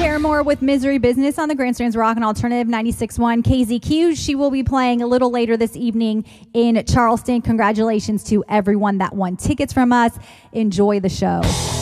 Paramore with Misery Business on the Grandstands Rock and Alternative 96.1 KZQ. She will be playing a little later this evening in Charleston. Congratulations to everyone that won tickets from us. Enjoy the show.